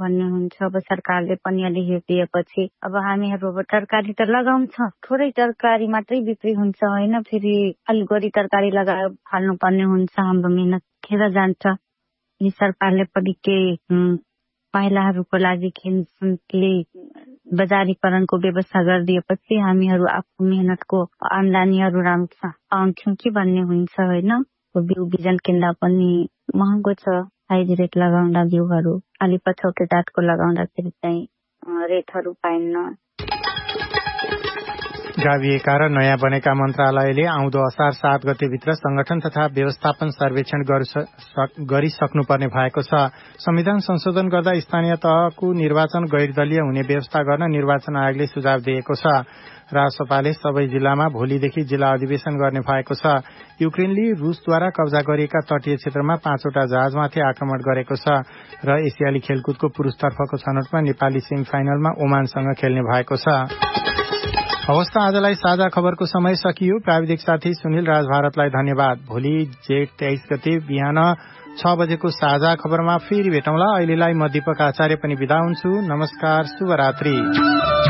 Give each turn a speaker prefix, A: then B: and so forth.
A: भन्ने हुन्छ। अब सरकारले पनि अलि हेरिदिएपछि अब हामीहरू अब तरकारी त लगाउँछ, थोरै तरकारी मात्रै बिक्री हुन्छ होइन, फेरि अलि गरी तरकारी लगाएर फाल्नु पर्ने हुन्छ, हाम्रो मेहनत खेर जान्छ। यी सरकारले पनि केही महिलाहरूको लागि खेलले बजारीकरणको व्यवस्था गरिदिएपछि हामीहरू आफ्नो मेहनतको आम्दानीहरू राम्रो पाउँछौँ कि भन्ने हुन्छ होइन। बिउ बिजन किन्दा पनि महँगो छ, हाइब्रिड लगाउँदा बिउहरू अलि पछौटे जातको लगाउँदाखेरि चाहिँ रेटहरू पाइन्न।
B: गाभिएका र नयाँ बनेका मन्त्रालयले आउँदो असार 7 गतेभित्र संगठन तथा व्यवस्थापन सर्वेक्षण गरिसक्नुपर्ने भएको छ। संविधान संशोधन गर्दा स्थानीय तहको निर्वाचन गैरदलीय हुने व्यवस्था गर्न निर्वाचन आयोगले सुझाव दिएको छ। रासपाले सबै जिल्लामा भोलिदेखि जिल्ला अधिवेशन गर्ने भएको छ। युक्रेनले रूसद्वारा कब्जा गरिएका तटीय क्षेत्रमा 5वटा जहाजमाथि आक्रमण गरेको छ र एसियाली खेलकुदको पुरुषतर्फको छनौटमा नेपाली सेमी फाइनलमा ओमानसँग खेल्ने भएको छ। हवस् त आजलाई साझा खबरको समय सकियो। प्राविधिक साथी सुनिल राज भारतलाई धन्यवाद। भोलि जेठ 23 गते बिहान 6 बजेको साझा खबरमा फेरि भेटौँला। अहिलेलाई म दीपक आचार्य पनि बिदा हुन्छु। नमस्कार, शुभरात्रि।